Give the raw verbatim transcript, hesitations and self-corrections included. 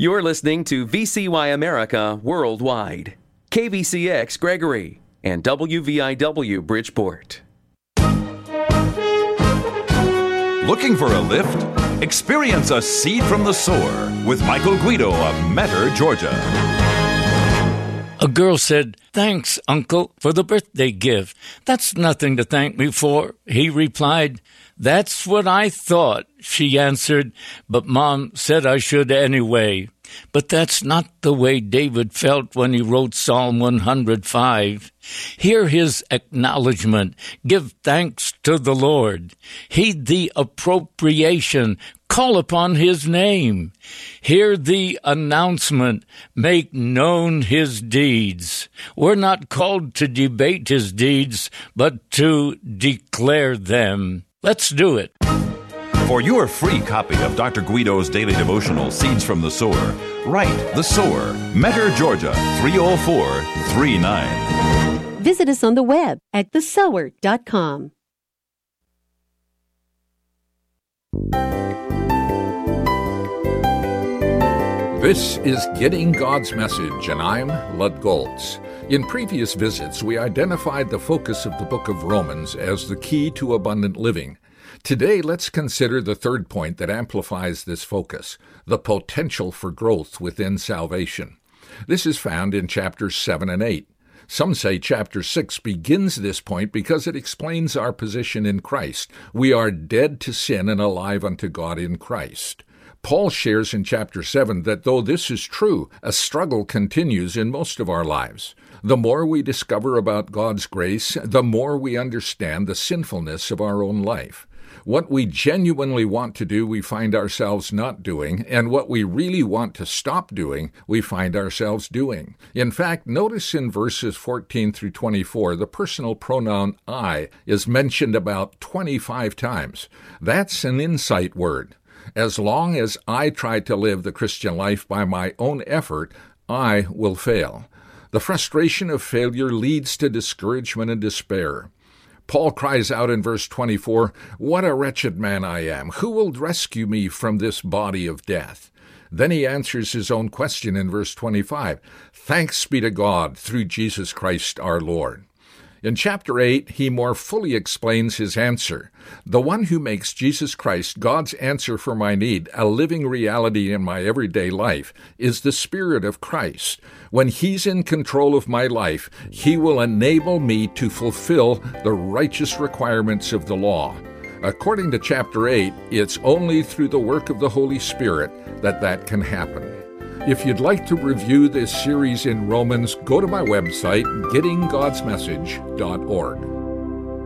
You're listening to V C Y America Worldwide, K V C X Gregory, and W V I W Bridgeport. Looking for a lift? Experience a seed from the sower with Michael Guido of Metter, Georgia. A girl said, "Thanks, Uncle, for the birthday gift. That's nothing to thank me for." He replied, "That's what I thought," she answered, "but Mom said I should anyway." But that's not the way David felt when he wrote Psalm one hundred five. Hear his acknowledgement. Give thanks to the Lord. Heed the appropriation. Call upon his name. Hear the announcement. Make known his deeds. We're not called to debate his deeds, but to declare them. Let's do it. For your free copy of Doctor Guido's daily devotional, Seeds from the Sower, write The Sower, Metter, Georgia, three oh four three nine. Visit us on the web at the sower dot com. This is Getting God's Message, and I'm Lud Goltz. In previous visits, we identified the focus of the book of Romans as the key to abundant living. Today, let's consider the third point that amplifies this focus, the potential for growth within salvation. This is found in chapters seven and eight. Some say chapter six begins this point because it explains our position in Christ. We are dead to sin and alive unto God in Christ. Paul shares in chapter seven that though this is true, a struggle continues in most of our lives. The more we discover about God's grace, the more we understand the sinfulness of our own life. What we genuinely want to do, we find ourselves not doing, and what we really want to stop doing, we find ourselves doing. In fact, notice in verses fourteen through twenty-four, the personal pronoun I is mentioned about twenty-five times. That's an insight word. As long as I try to live the Christian life by my own effort, I will fail. The frustration of failure leads to discouragement and despair. Paul cries out in verse twenty-four, "What a wretched man I am! Who will rescue me from this body of death?" Then he answers his own question in verse twenty-five, "Thanks be to God through Jesus Christ our Lord." In chapter eight, he more fully explains his answer. The one who makes Jesus Christ, God's answer for my need, a living reality in my everyday life, is the Spirit of Christ. When he's in control of my life, he will enable me to fulfill the righteous requirements of the law. According to chapter eight, it's only through the work of the Holy Spirit that that can happen. If you'd like to review this series in Romans, go to my website, getting gods message dot org.